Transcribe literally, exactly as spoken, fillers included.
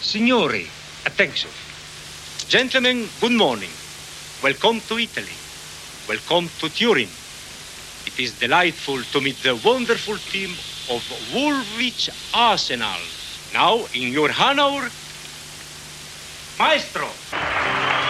Signori, attention. Gentlemen, good morning. Welcome to Italy. Welcome to Turin. It is delightful to meet the wonderful team of Woolwich Arsenal. Now, in your honor, Maestro.